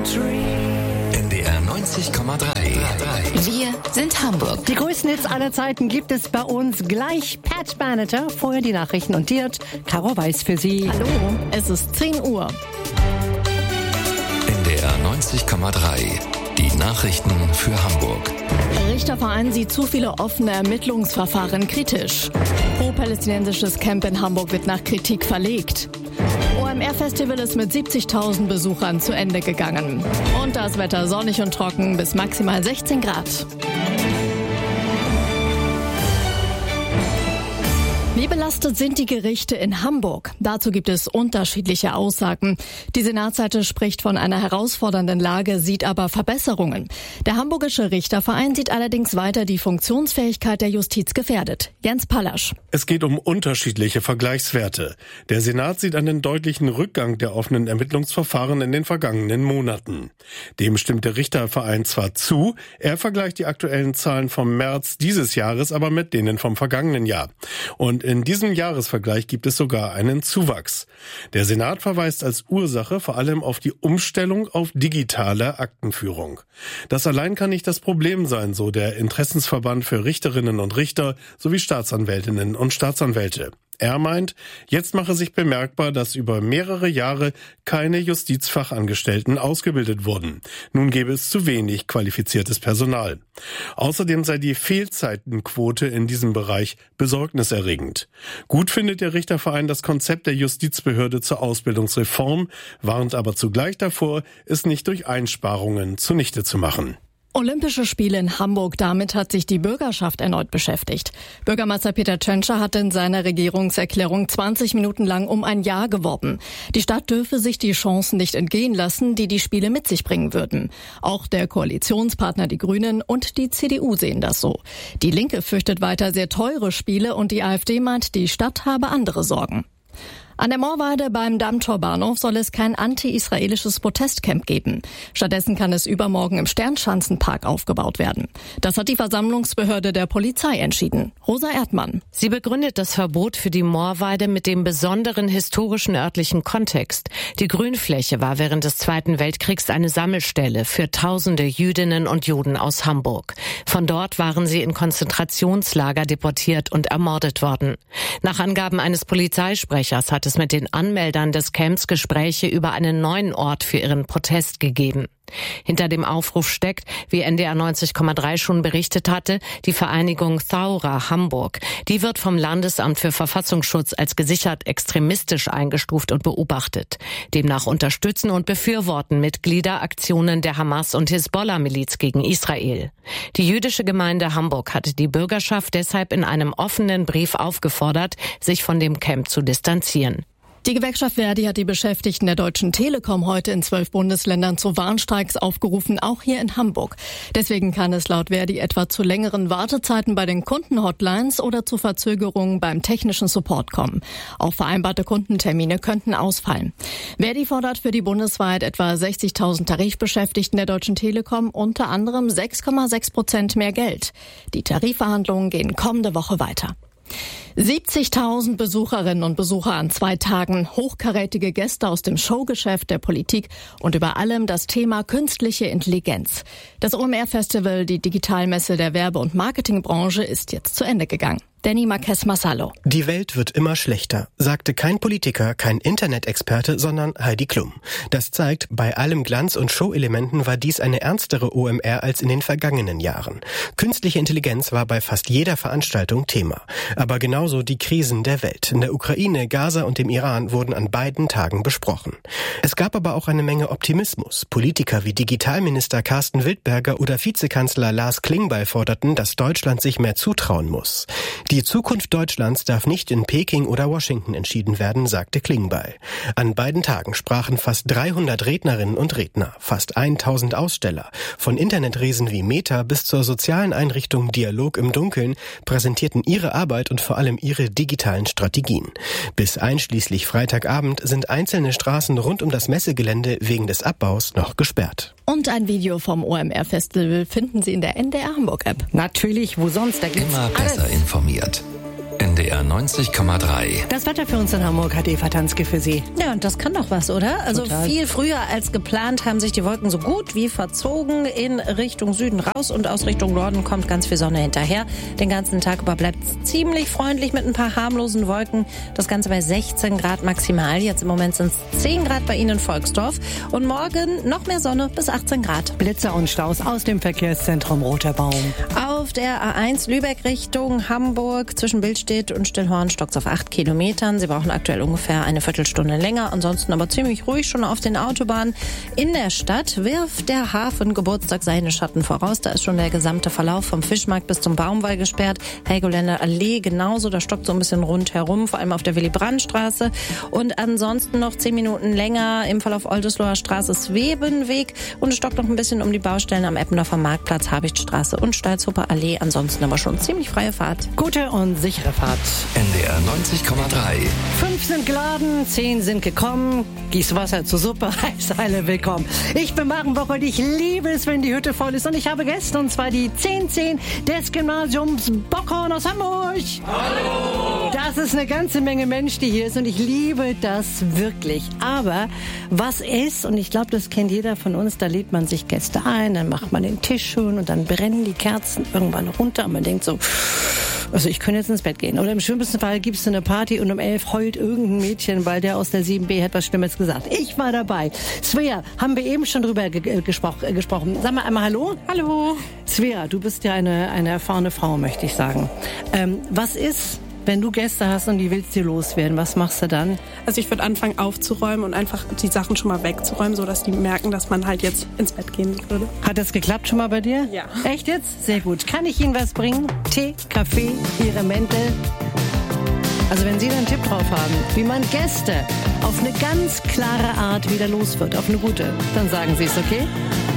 NDR 90,3. Wir sind Hamburg. Die größten Hits aller Zeiten gibt es bei uns gleich. Pat Benatar, vorher die Nachrichten und die hat Caro Weiß für Sie. Hallo, es ist 10 Uhr. NDR 90,3. Die Nachrichten für Hamburg. Richterverein sieht zu viele offene Ermittlungsverfahren kritisch. Pro-palästinensisches Camp in Hamburg wird nach Kritik verlegt. OMR-Festival ist mit 70.000 Besuchern zu Ende gegangen. Und das Wetter sonnig und trocken bis maximal 16 Grad. Wie belastet sind die Gerichte in Hamburg? Dazu gibt es unterschiedliche Aussagen. Die Senatsseite spricht von einer herausfordernden Lage, sieht aber Verbesserungen. Der Hamburgische Richterverein sieht allerdings weiter die Funktionsfähigkeit der Justiz gefährdet. Jens Pallasch. Es geht um unterschiedliche Vergleichswerte. Der Senat sieht einen deutlichen Rückgang der offenen Ermittlungsverfahren in den vergangenen Monaten. Dem stimmt der Richterverein zwar zu, er vergleicht die aktuellen Zahlen vom März dieses Jahres aber mit denen vom vergangenen Jahr. Und in diesem Jahresvergleich gibt es sogar einen Zuwachs. Der Senat verweist als Ursache vor allem auf die Umstellung auf digitale Aktenführung. Das allein kann nicht das Problem sein, so der Interessensverband für Richterinnen und Richter sowie Staatsanwältinnen und Staatsanwälte. Er meint, jetzt mache sich bemerkbar, dass über mehrere Jahre keine Justizfachangestellten ausgebildet wurden. Nun gäbe es zu wenig qualifiziertes Personal. Außerdem sei die Fehlzeitenquote in diesem Bereich besorgniserregend. Gut findet der Richterverein das Konzept der Justizbehörde zur Ausbildungsreform, warnt aber zugleich davor, es nicht durch Einsparungen zunichte zu machen. Olympische Spiele in Hamburg, damit hat sich die Bürgerschaft erneut beschäftigt. Bürgermeister Peter Tschentscher hat in seiner Regierungserklärung 20 Minuten lang um ein Ja geworben. Die Stadt dürfe sich die Chancen nicht entgehen lassen, die die Spiele mit sich bringen würden. Auch der Koalitionspartner die Grünen und die CDU sehen das so. Die Linke fürchtet weiter sehr teure Spiele und die AfD meint, die Stadt habe andere Sorgen. An der Moorweide beim Dammtorbahnhof soll es kein anti-israelisches Protestcamp geben. Stattdessen kann es übermorgen im Sternschanzenpark aufgebaut werden. Das hat die Versammlungsbehörde der Polizei entschieden. Rosa Erdmann. Sie begründet das Verbot für die Moorweide mit dem besonderen historischen örtlichen Kontext. Die Grünfläche war während des Zweiten Weltkriegs eine Sammelstelle für tausende Jüdinnen und Juden aus Hamburg. Von dort waren sie in Konzentrationslager deportiert und ermordet worden. Nach Angaben eines Polizeisprechers hat es mit den Anmeldern des Camps Gespräche über einen neuen Ort für ihren Protest gegeben. Hinter dem Aufruf steckt, wie NDR 90,3 schon berichtet hatte, die Vereinigung Thaura Hamburg. Die wird vom Landesamt für Verfassungsschutz als gesichert extremistisch eingestuft und beobachtet. Demnach unterstützen und befürworten Mitglieder Aktionen der Hamas- und Hisbollah-Miliz gegen Israel. Die jüdische Gemeinde Hamburg hatte die Bürgerschaft deshalb in einem offenen Brief aufgefordert, sich von dem Camp zu distanzieren. Die Gewerkschaft Verdi hat die Beschäftigten der Deutschen Telekom heute in 12 Bundesländern zu Warnstreiks aufgerufen, auch hier in Hamburg. Deswegen kann es laut Verdi etwa zu längeren Wartezeiten bei den Kundenhotlines oder zu Verzögerungen beim technischen Support kommen. Auch vereinbarte Kundentermine könnten ausfallen. Verdi fordert für die bundesweit etwa 60.000 Tarifbeschäftigten der Deutschen Telekom unter anderem 6,6% mehr Geld. Die Tarifverhandlungen gehen kommende Woche weiter. 70.000 Besucherinnen und Besucher an 2 Tagen, hochkarätige Gäste aus dem Showgeschäft, der Politik und über allem das Thema künstliche Intelligenz. Das OMR-Festival, die Digitalmesse der Werbe- und Marketingbranche, ist jetzt zu Ende gegangen. Danny Marquez Massalo. Die Welt wird immer schlechter, sagte kein Politiker, kein Internet-Experte, sondern Heidi Klum. Das zeigt, bei allem Glanz und Show-Elementen war dies eine ernstere OMR als in den vergangenen Jahren. Künstliche Intelligenz war bei fast jeder Veranstaltung Thema. Aber genauso die Krisen der Welt. In der Ukraine, Gaza und dem Iran wurden an beiden Tagen besprochen. Es gab aber auch eine Menge Optimismus. Politiker wie Digitalminister Carsten Wildberger oder Vizekanzler Lars Klingbeil forderten, dass Deutschland sich mehr zutrauen muss. Die Zukunft Deutschlands darf nicht in Peking oder Washington entschieden werden, sagte Klingbeil. An beiden Tagen sprachen fast 300 Rednerinnen und Redner, fast 1000 Aussteller. Von Internetriesen wie Meta bis zur sozialen Einrichtung Dialog im Dunkeln präsentierten ihre Arbeit und vor allem ihre digitalen Strategien. Bis einschließlich Freitagabend sind einzelne Straßen rund um das Messegelände wegen des Abbaus noch gesperrt. Und ein Video vom OMR-Festival finden Sie in der NDR Hamburg-App. Natürlich, wo sonst? Da gibt's Immer besser alles. informiert. NDR NDR 90,3. Das Wetter für uns in Hamburg hat Eva Tanzke für Sie. Ja, und das kann doch was, oder? Also Total. Viel früher als geplant haben sich die Wolken so gut wie verzogen in Richtung Süden raus und aus Richtung Norden kommt ganz viel Sonne hinterher. Den ganzen Tag über bleibt es ziemlich freundlich mit ein paar harmlosen Wolken. Das Ganze bei 16 Grad maximal. Jetzt im Moment sind es 10 Grad bei Ihnen in Volksdorf. Und morgen noch mehr Sonne bis 18 Grad. Blitzer und Staus aus dem Verkehrszentrum Roter Baum. Auf der A1 Lübeck Richtung Hamburg zwischen Billstedt und Stillhorn stockt es auf 8 Kilometern. Sie brauchen aktuell ungefähr eine Viertelstunde länger. Ansonsten aber ziemlich ruhig schon auf den Autobahnen. In der Stadt wirft der Hafengeburtstag seine Schatten voraus. Da ist schon der gesamte Verlauf vom Fischmarkt bis zum Baumwall gesperrt. Helgoländer Allee genauso. Da stockt so ein bisschen rundherum, vor allem auf der Willy-Brandt-Straße. Und ansonsten noch 10 Minuten länger im Verlauf Oldesloher Straße Svebenweg. Und es stockt noch ein bisschen um die Baustellen am Eppendorfer Marktplatz, Habichtstraße und Stalzhofer Allee. Ansonsten aber schon ziemlich freie Fahrt. Gute und sichere Fahrt. NDR 90,3. 5 sind geladen, 10 sind gekommen. Gieß Wasser zur Suppe, heißt alle willkommen. Ich bin Maren Bock und ich liebe es, wenn die Hütte voll ist. Und ich habe Gäste, und zwar die 1010 des Gymnasiums Bockhorn aus Hamburg. Hallo! Das ist eine ganze Menge Mensch, die hier ist, und ich liebe das wirklich. Aber was ist, und ich glaube, das kennt jeder von uns, da lädt man sich Gäste ein, dann macht man den Tisch schön und dann brennen die Kerzen irgendwann runter und man denkt so, also ich könnte jetzt ins Bett gehen. Oder im schlimmsten Fall gibst du eine Party und um 11 heult irgendein Mädchen, weil der aus der 7b hat was Schlimmes gesagt. Ich war dabei. Svea, haben wir eben schon drüber gesprochen. Sag mal einmal Hallo. Hallo. Svea, du bist ja eine erfahrene Frau, möchte ich sagen. Was ist, wenn du Gäste hast und die willst dir loswerden? Was machst du dann? Also ich würde anfangen aufzuräumen und einfach die Sachen schon mal wegzuräumen, sodass die merken, dass man halt jetzt ins Bett gehen würde. Hat das geklappt schon mal bei dir? Ja. Echt jetzt? Sehr gut. Kann ich Ihnen was bringen? Tee, Kaffee, Ihre Mäntel? Also wenn Sie da einen Tipp drauf haben, wie man Gäste auf eine ganz klare Art wieder los wird, auf eine gute, dann sagen Sie es, okay?